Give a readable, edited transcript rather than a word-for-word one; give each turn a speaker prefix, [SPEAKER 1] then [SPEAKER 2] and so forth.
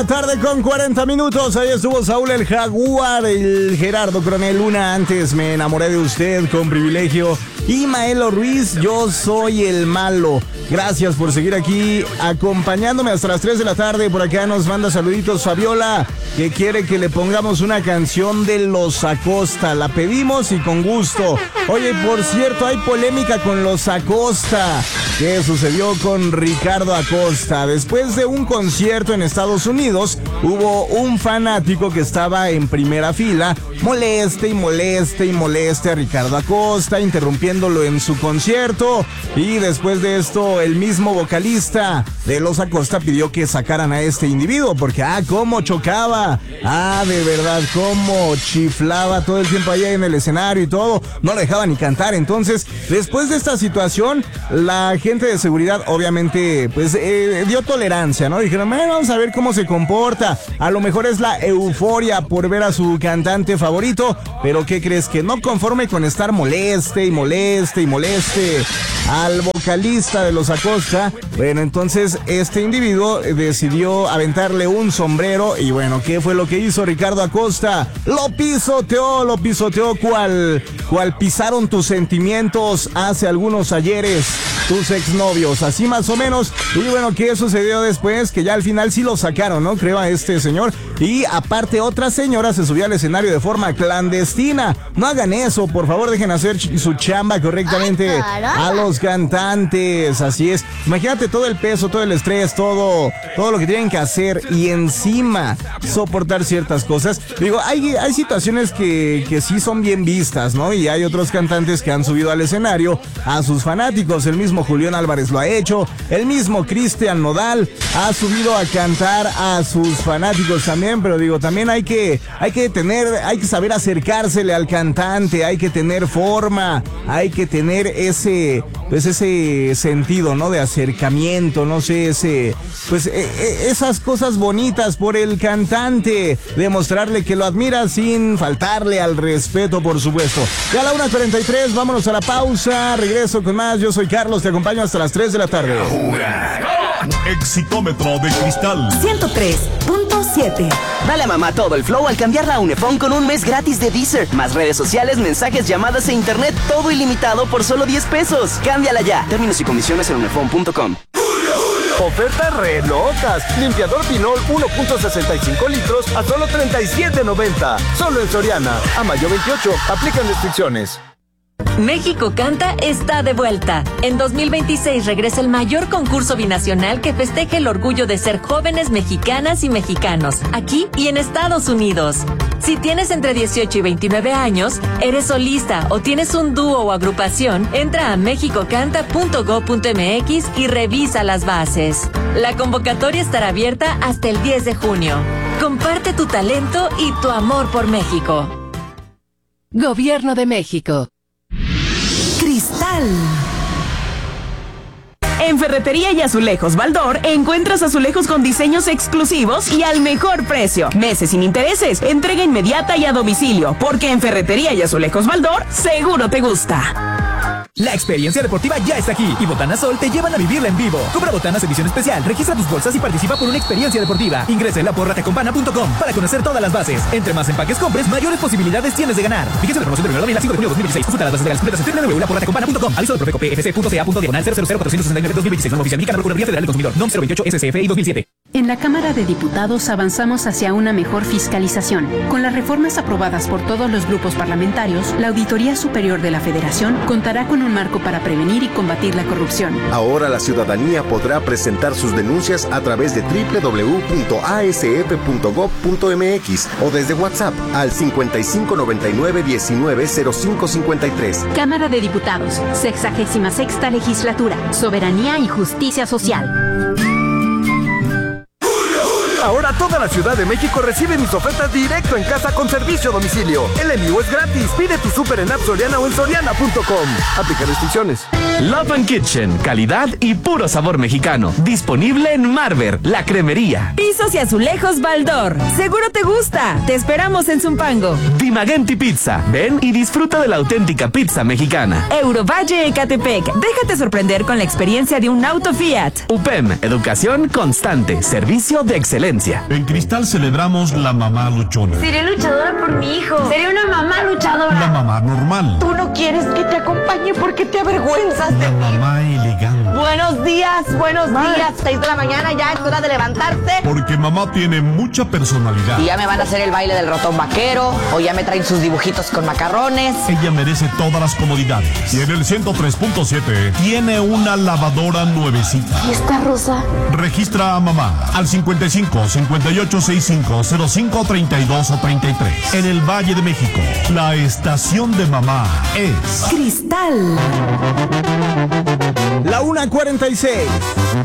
[SPEAKER 1] Tarde con 40 minutos, ahí estuvo Saúl el Jaguar, el Gerardo Coronel Luna, antes me enamoré de usted con privilegio, y Maelo Ruiz, yo soy el malo. Gracias por seguir aquí acompañándome hasta las 3 de la tarde. Por acá nos manda saluditos Fabiola, que quiere que le pongamos una canción de Los Acosta. La pedimos y con gusto. Oye, por cierto, hay polémica con Los Acosta. ¿Qué sucedió con Ricardo Acosta? Después de un concierto en Estados Unidos, hubo un fanático que estaba en primera fila, moleste a Ricardo Acosta, interrumpiéndolo en su concierto, y después de esto el mismo vocalista de Los Acosta pidió que sacaran a este individuo porque cómo chocaba, de verdad cómo chiflaba todo el tiempo allá en el escenario y todo, no lo dejaba ni cantar. Entonces, después de esta situación, la gente de seguridad obviamente pues dio tolerancia, ¿no? Dijeron, vamos a ver cómo se comporta, a lo mejor es la euforia por ver a su cantante favorito, pero ¿qué crees? Que no conforme con estar moleste al vocalista de Los Acosta, bueno, entonces este individuo decidió aventarle un sombrero. Y bueno, ¿qué fue lo que hizo Ricardo Acosta? Lo pisoteó cual pisaron tus sentimientos hace algunos ayeres tus exnovios, así más o menos. Y bueno, ¿qué sucedió después? Que ya al final sí lo sacaron, ¿no? Creo a este señor. Y aparte otra señora se subió al escenario de forma clandestina. No hagan eso, por favor, dejen hacer su chamba correctamente a los cantantes. Así es. Imagínate todo el peso, todo el estrés, todo lo que tienen que hacer y encima soportar ciertas cosas. Digo, hay situaciones que sí son bien vistas, ¿no? Y hay otros cantantes que han subido al escenario a sus fanáticos. El mismo Julián Álvarez lo ha hecho. El mismo Cristian Nodal ha subido a cantar a sus fanáticos también. Pero digo, también hay que saber acercársele al cantante. Hay que tener forma. Hay que tener ese sentido, ¿no? De acercamiento, no sé, esas cosas bonitas por el cantante, demostrarle que lo admira sin faltarle al respeto, por supuesto. Ya a la 1:43, vámonos a la pausa, regreso con más. Yo soy Carlos, te acompaño hasta las 3 de la tarde.
[SPEAKER 2] Exitómetro de cristal
[SPEAKER 3] 103.7.
[SPEAKER 4] Dale a mamá todo el flow al cambiarla a Unifón con un mes gratis de Deezer, más redes sociales, mensajes, llamadas e internet, todo ilimitado por solo 10 pesos. Cámbiala ya. Términos y condiciones en unifón.com.
[SPEAKER 5] Ofertas re locas. Limpiador Pinol 1.65 litros a solo $37.90. Solo en Soriana. A mayo 28. Aplican restricciones.
[SPEAKER 3] México Canta está de vuelta. En 2026 regresa el mayor concurso binacional que festeje el orgullo de ser jóvenes mexicanas y mexicanos, aquí y en Estados Unidos. Si tienes entre 18 y 29 años, eres solista o tienes un dúo o agrupación, entra a mexicocanta.go.mx y revisa las bases. La convocatoria estará abierta hasta el 10 de junio. Comparte tu talento y tu amor por México. Gobierno de México. Cristal.
[SPEAKER 6] En Ferretería y Azulejos Baldor encuentras azulejos con diseños exclusivos y al mejor precio. Meses sin intereses, entrega inmediata y a domicilio, porque en Ferretería y Azulejos Baldor seguro te gusta.
[SPEAKER 7] La experiencia deportiva ya está aquí y Botanas Sol te llevan a vivirla en vivo. Compra botanas edición especial, registra tus bolsas y participa por una experiencia deportiva. Ingresa en laporratecompana.com para conocer todas las bases. Entre más empaques compres, mayores posibilidades tienes de ganar. Fíjense la promoción del 1 de 5 de junio de 2016. Consulta las bases legales completas en www.laporratecompana.com. Aviso del Profeco PFC.ca.diagonal 000-469-2026. Norma oficial mexicana Procuraduría Federal del Consumidor. NOM 028 SCF y 2007.
[SPEAKER 8] En la Cámara de Diputados avanzamos hacia una mejor fiscalización. Con las reformas aprobadas por todos los grupos parlamentarios, la Auditoría Superior de la Federación contará con un marco para prevenir y combatir la corrupción.
[SPEAKER 9] Ahora la ciudadanía podrá presentar sus denuncias a través de www.asf.gov.mx o desde WhatsApp al 5599-190553.
[SPEAKER 8] Cámara de Diputados, 66ª Legislatura, Soberanía y Justicia Social.
[SPEAKER 5] Ahora toda la Ciudad de México recibe mis ofertas directo en casa con servicio a domicilio. El envío es gratis. Pide tu súper en App Soriana o en soriana.com. Aplica restricciones.
[SPEAKER 2] Love and Kitchen, calidad y puro sabor mexicano. Disponible en Marver, la cremería.
[SPEAKER 6] Pisos y azulejos Baldor. Seguro te gusta. Te esperamos en Zumpango.
[SPEAKER 2] Dimagenti Pizza. Ven y disfruta de la auténtica pizza mexicana.
[SPEAKER 6] Eurovalle Ecatepec. Déjate sorprender con la experiencia de un auto Fiat.
[SPEAKER 2] UPEM, educación constante, servicio de excelencia.
[SPEAKER 10] En Cristal celebramos la mamá luchona.
[SPEAKER 11] Seré luchadora por mi hijo. Seré una mamá luchadora.
[SPEAKER 10] La mamá normal.
[SPEAKER 11] Tú no quieres que te acompañe porque te avergüenzas de
[SPEAKER 10] La
[SPEAKER 11] mí.
[SPEAKER 10] mamá elegante.
[SPEAKER 11] Buenos días, 6 de la mañana, ya es hora de levantarse.
[SPEAKER 10] Porque mamá tiene mucha personalidad.
[SPEAKER 11] Y ya me van a hacer el baile del ratón vaquero, o ya me traen sus dibujitos con macarrones.
[SPEAKER 10] Ella merece todas las comodidades. Y en el 103.7 tiene una lavadora nuevecita.
[SPEAKER 11] ¿Y esta rosa?
[SPEAKER 10] Registra a mamá al 55 58 65 05 32 o 33. En el Valle de México, la estación de mamá es
[SPEAKER 6] Cristal.
[SPEAKER 1] La 1:46.